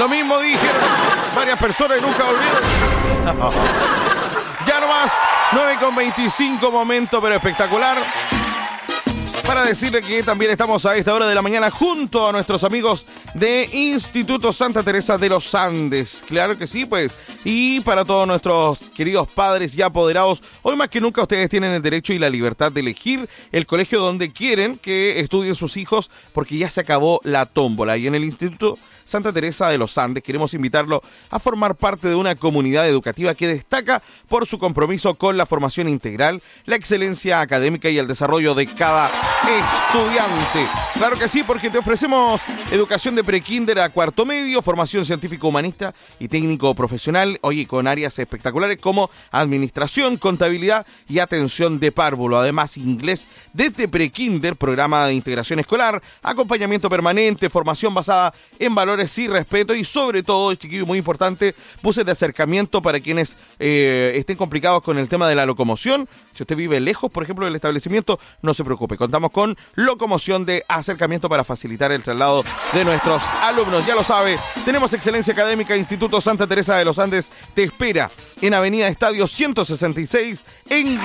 Lo mismo dijeron varias personas y nunca volvieron. Ya nomás, 9:25, momento pero espectacular. Para decirle que también estamos a esta hora de la mañana junto a nuestros amigos de Instituto Santa Teresa de los Andes. Claro que sí, pues. Y para todos nuestros queridos padres y apoderados, hoy más que nunca ustedes tienen el derecho y la libertad de elegir el colegio donde quieren que estudien sus hijos, porque ya se acabó la tómbola. Y en el Instituto Santa Teresa de los Andes queremos invitarlo a formar parte de una comunidad educativa que destaca por su compromiso con la formación integral, la excelencia académica y el desarrollo de cada estudiante. Claro que sí, porque te ofrecemos educación de prekinder a cuarto medio, formación científico-humanista y técnico profesional, oye, con áreas espectaculares como administración, contabilidad y atención de párvulo. Además, inglés desde prekinder, programa de integración escolar, acompañamiento permanente, formación basada en valores y respeto y sobre todo, chiquillo, muy importante, buses de acercamiento para quienes estén complicados con el tema de la locomoción. Si usted vive lejos, por ejemplo, del establecimiento, no se preocupe, contamos con locomoción de acercamiento para facilitar el traslado de nuestros alumnos. Ya lo sabe, tenemos excelencia académica. Instituto Santa Teresa de los Andes te espera en Avenida Estadio 166 en